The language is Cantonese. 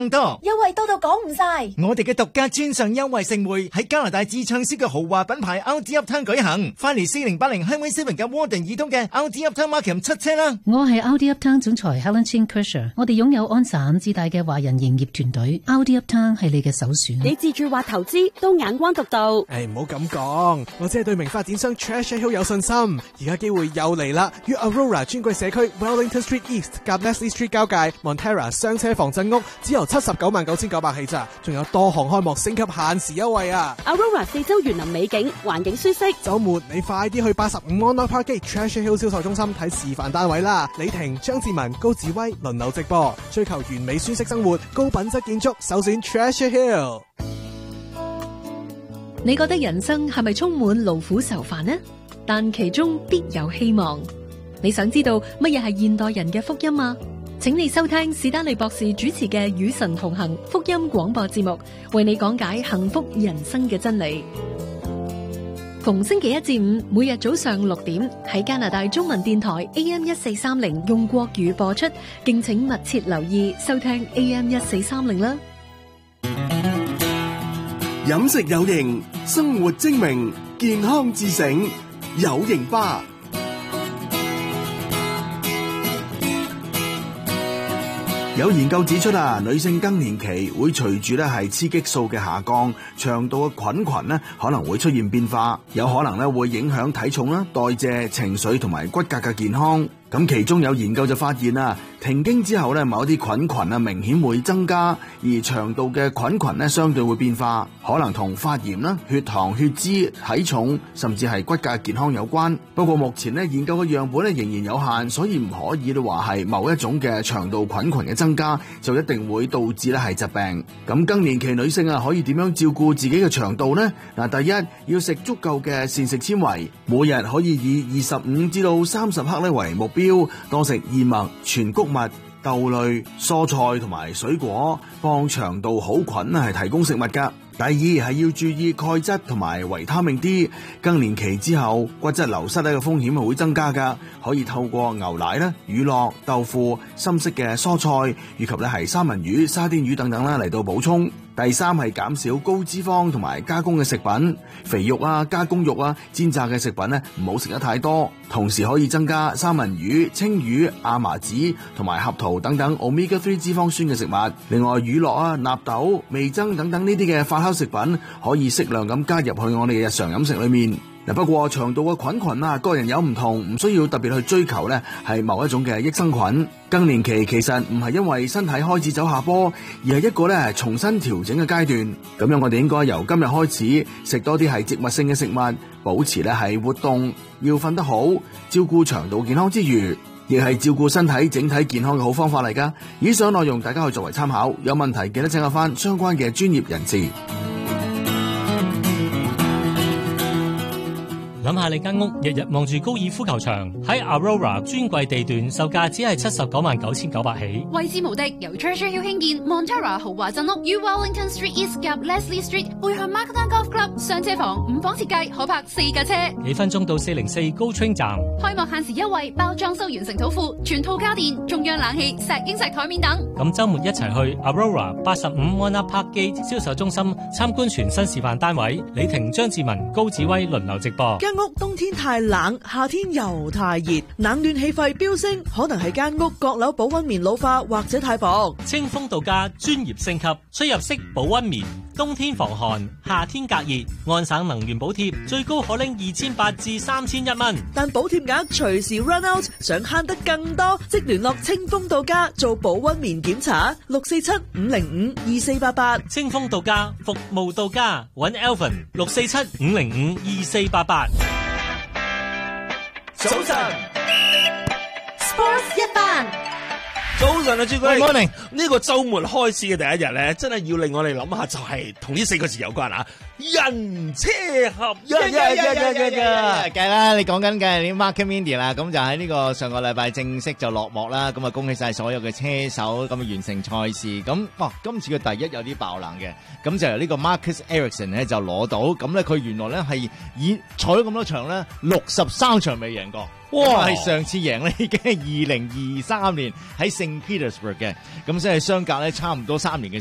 更多優惠多到講唔晒。 我哋嘅獨家專上優惠盛會喺加拿大至暢銷嘅豪華品牌 Audi Uptown 舉行，快嚟4080 Highway 7嘅 Warden 易通嘅 Audi Uptown Markham 7車啦！ 我係 Audi Uptown 總裁 Helen Chin Kersher， 我哋擁有安省至大嘅華人營業團隊 ，Audi Uptown 係你嘅首選。 你自住或投資都眼光獨到。 唔好咁講，我只係對名發展商 Treasure Hill 有信心。而家機會又嚟啦，於 Aurora 專櫃社區 Wellington Street East 夾 Leslie Street 交界 Montera 雙車房鎮屋，只由799900起咋，仲有多項開幕升級限時優惠啊 Aurora 四周園林美景，環境舒適。 週末你快啲去85 Monarch Park Treasure Hill 銷售中心睇示範單位啦！李婷、張志文、高志威輪流直播，追求完美舒適生活，高品質建築，首選 Treasure Hill。 你覺得人生係咪充滿勞苦愁煩呢？但其中必有希望。你想知道乜嘢係現代人嘅福音嗎？請你收聽史丹利博士主持嘅與神同行福音廣播節目，為你講解幸福人生嘅真理。逢星期一至五，每日早上6點喺加拿大中文電台 AM1430用國語播出，敬請密切留意收聽 AM1430啦。 飲食有型，生活精明，健康自省，有型吧。有研究指出女性更年期會隨住係雌激素嘅下降，腸道嘅菌群可能會出現變化，有可能會影響體重啦、代謝、情緒同埋骨骼嘅健康。咁其中有研究就發現停經之後某啲菌群明顯會增加，而腸道嘅菌群相對會變化，可能同發炎啦、血糖、血脂、體重甚至係骨骼健康有關。不過目前研究嘅樣本仍然有限，所以唔可以話係某一種嘅腸道菌群嘅增加就一定會導致係疾病。咁更年期女性可以點樣照顧自己嘅腸道呢？第一，要食足夠嘅膳食纖維，每日可以以25至到30克為目標，多食燕麥、全穀物、豆類、蔬菜同埋水果，幫腸道好菌係提供食物噶。第二係要注意鈣質同埋維他命 D， 更年期之後骨質流失嘅風險係會增加噶，可以透過牛奶啦、乳酪、豆腐、深色嘅蔬菜以及係三文魚、沙甸魚等等嚟到補充。第三係減少高脂肪同埋加工嘅食品，肥肉加工肉煎炸嘅食品唔好食得太多。同時可以增加三文魚、青魚、亞麻籽同埋合桃等等 Omega 3脂肪酸嘅食物。另外乳酪納豆、味噌等等呢啲嘅發酵食品可以適量咁加入去我哋嘅日常飲食裏面。不過腸道嘅菌群個人有唔同，唔需要特別去追求係某一種嘅益生菌。更年期其實唔係因為身體開始走下坡，而係一個重新調整嘅階段。咁樣我哋應該由今日開始食多啲係植物性嘅食物，保持係活動，要瞓得好，照顧腸道健康之餘，亦係照顧身體整體健康嘅好方法嚟㗎。以上內容大家可以作為參考，有問題記得請教返相關嘅專業人士。 諗下你間屋日日望住高爾夫球場，喺 Aurora 專櫃地段售價只係799900起。 位置無敵，由 Treasure Hill 興建 Montera 豪華鎮屋，於 Wellington Street East 夾 Leslie Street 背向 Markham Golf Club 雙車房5房設計，可泊4架車， 幾分鐘到404 GO Train 站。 開幕限時優惠，包裝修完成土庫、全套家電、中央冷氣、石英石台面等。 咁週末一齊去 Aurora 85 Monarch Park Gate 銷售中心參觀全新示範單位。李婷、張志文、高志威輪流直播。 間屋冬天太冷，夏天又太熱，冷暖氣費飆升，可能係間屋閣樓保溫棉老化或者太薄。 清風度假專業升級，出入式保溫棉，冬天防寒，夏天隔熱，安省能源補貼最高可拎2800至3001蚊， 但補貼額隨時 run out， 想慳得更多，即聯絡清風度假做保溫棉檢查，647-505-2488。 清風度假服務到家，搵 Alvin 647-505-2488。 早晨 ，Sports 一班。 早晨啊，朱哥 ，Good morning。 呢個週末開始嘅第一日咧，真係要令我哋諗下，就係同呢4個字有關啊！人車合一， 梗啦，你講緊嘅啲 Markham Indy 啦，咁就喺呢個上個禮拜正式就落幕啦。咁啊，恭喜晒所有嘅車手咁啊完成賽事。咁今次嘅第一有啲爆冷嘅，咁就由呢個 Marcus Ericsson 咧就攞到。咁咧佢原來咧係以賽咗咁多場咧，63場未贏過。 哇係上次贏咧已經係2023年喺聖 Petersburg 嘅，咁即係相隔咧差唔多3年嘅